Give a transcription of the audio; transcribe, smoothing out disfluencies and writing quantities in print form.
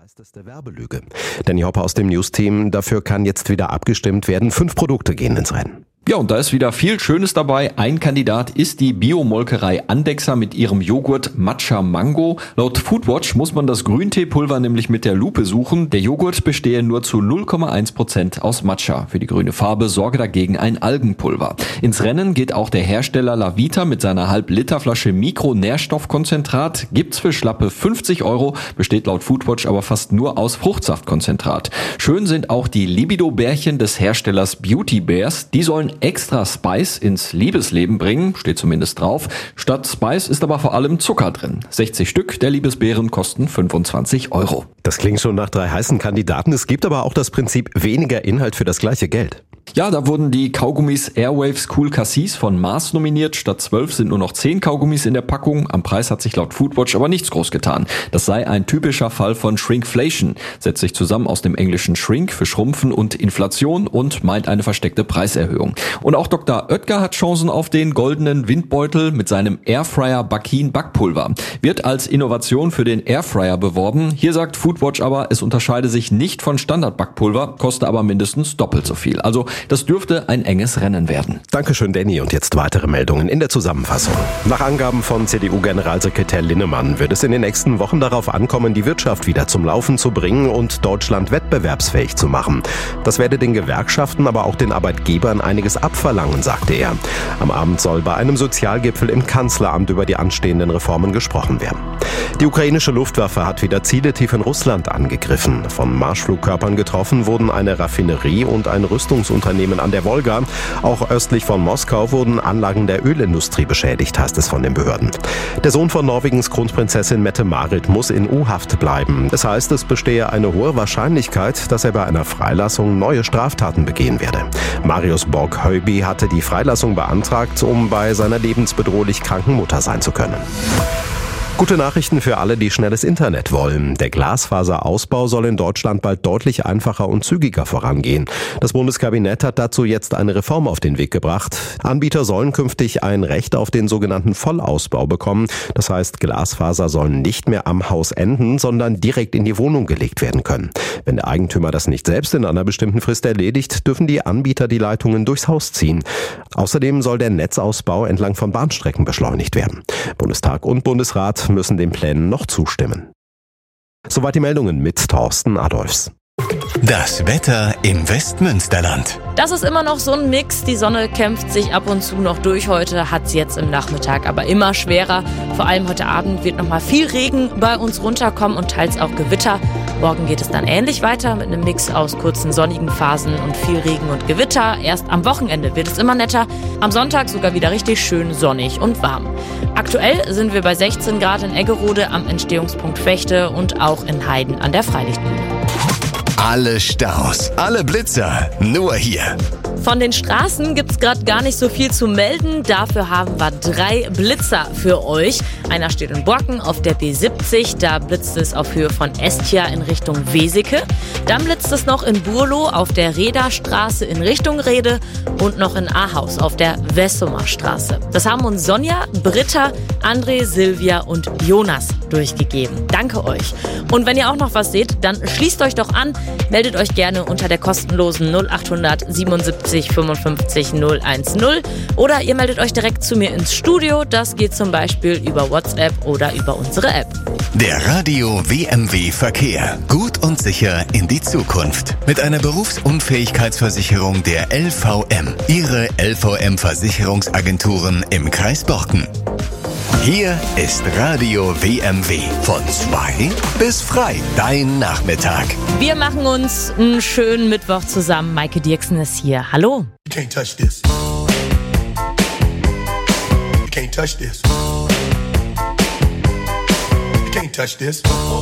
Dreisteste Werbelüge. Danny Hopper aus dem News-Team. Dafür kann jetzt wieder abgestimmt werden. 5 Produkte gehen ins Rennen. Ja, und da ist wieder viel Schönes dabei. Ein Kandidat ist die Biomolkerei Andexer mit ihrem Joghurt Matcha Mango. Laut Foodwatch muss man das Grünteepulver nämlich mit der Lupe suchen. Der Joghurt bestehe nur zu 0,1% aus Matcha. Für die grüne Farbe sorge dagegen ein Algenpulver. Ins Rennen geht auch der Hersteller Lavita mit seiner Halb-Liter-Flasche Mikronährstoffkonzentrat. Gibt's für schlappe 50 €, besteht laut Foodwatch aber fast nur aus Fruchtsaftkonzentrat. Schön sind auch die Libido-Bärchen des Herstellers Beauty Bears. Die sollen extra Spice ins Liebesleben bringen, steht zumindest drauf. Statt Spice ist aber vor allem Zucker drin. 60 Stück der Liebesbeeren kosten 25 €. Das klingt schon nach 3 heißen Kandidaten. Es gibt aber auch das Prinzip weniger Inhalt für das gleiche Geld. Ja, da wurden die Kaugummis Airwaves Cool Cassis von Mars nominiert. Statt 12 sind nur noch 10 Kaugummis in der Packung. Am Preis hat sich laut Foodwatch aber nichts groß getan. Das sei ein typischer Fall von Shrinkflation. Setzt sich zusammen aus dem englischen Shrink für Schrumpfen und Inflation und meint eine versteckte Preiserhöhung. Und auch Dr. Oetker hat Chancen auf den goldenen Windbeutel mit seinem Airfryer Bakin Backpulver. Wird als Innovation für den Airfryer beworben. Hier sagt Foodwatch aber, es unterscheide sich nicht von Standard-Backpulver, koste aber mindestens doppelt so viel. Also das dürfte ein enges Rennen werden. Dankeschön, Danny. Und jetzt weitere Meldungen in der Zusammenfassung. Nach Angaben von CDU-Generalsekretär Linnemann wird es in den nächsten Wochen darauf ankommen, die Wirtschaft wieder zum Laufen zu bringen und Deutschland wettbewerbsfähig zu machen. Das werde den Gewerkschaften, aber auch den Arbeitgebern einiges abverlangen, sagte er. Am Abend soll bei einem Sozialgipfel im Kanzleramt über die anstehenden Reformen gesprochen werden. Die ukrainische Luftwaffe hat wieder Ziele tief in Russland angegriffen. Von Marschflugkörpern getroffen wurden eine Raffinerie und ein Rüstungsunternehmen an der Wolga. Auch östlich von Moskau wurden Anlagen der Ölindustrie beschädigt, heißt es von den Behörden. Der Sohn von Norwegens Kronprinzessin Mette-Marit muss in U-Haft bleiben. Das heißt, es bestehe eine hohe Wahrscheinlichkeit, dass er bei einer Freilassung neue Straftaten begehen werde. Marius Borg-Höyby hatte die Freilassung beantragt, um bei seiner lebensbedrohlich kranken Mutter sein zu können. Gute Nachrichten für alle, die schnelles Internet wollen. Der Glasfaserausbau soll in Deutschland bald deutlich einfacher und zügiger vorangehen. Das Bundeskabinett hat dazu jetzt eine Reform auf den Weg gebracht. Anbieter sollen künftig ein Recht auf den sogenannten Vollausbau bekommen. Das heißt, Glasfaser sollen nicht mehr am Haus enden, sondern direkt in die Wohnung gelegt werden können. Wenn der Eigentümer das nicht selbst in einer bestimmten Frist erledigt, dürfen die Anbieter die Leitungen durchs Haus ziehen. Außerdem soll der Netzausbau entlang von Bahnstrecken beschleunigt werden. Bundestag und Bundesrat müssen den Plänen noch zustimmen. Soweit die Meldungen mit Thorsten Adolfs. Das Wetter im Westmünsterland. Das ist immer noch so ein Mix. Die Sonne kämpft sich ab und zu noch durch. Heute hat es jetzt im Nachmittag aber immer schwerer. Vor allem heute Abend wird nochmal viel Regen bei uns runterkommen und teils auch Gewitter. Morgen geht es dann ähnlich weiter mit einem Mix aus kurzen sonnigen Phasen und viel Regen und Gewitter. Erst am Wochenende wird es immer netter. Am Sonntag sogar wieder richtig schön sonnig und warm. Aktuell sind wir bei 16 Grad in Eggerode am Entstehungspunkt Fechte und auch in Heiden an der Freilichtbühne. Alle Staus, alle Blitzer, nur hier. Von den Straßen gibt's gerade gar nicht so viel zu melden. Dafür haben wir 3 Blitzer für euch. Einer steht in Borken auf der B70. Da blitzt es auf Höhe von Estia in Richtung Weseke. Dann blitzt es noch in Burlo auf der Rederstraße in Richtung Rede und noch in Ahaus auf der Wessumer Straße. Das haben uns Sonja, Britta, André, Silvia und Jonas durchgegeben. Danke euch. Und wenn ihr auch noch was seht, dann schließt euch doch an. Meldet euch gerne unter der kostenlosen 0800 77 55 010 oder ihr meldet euch direkt zu mir ins Studio. Das geht zum Beispiel über WhatsApp oder über unsere App. Der Radio WMW Verkehr. Gut und sicher in die Zukunft. Mit einer Berufsunfähigkeitsversicherung der LVM. Ihre LVM-Versicherungsagenturen im Kreis Borken. Hier ist Radio WMW. Von 2 bis frei. Dein Nachmittag. Wir machen uns einen schönen Mittwoch zusammen. Maike Dirksen ist hier. Hallo. You can't touch this. You can't touch this. You can't touch this.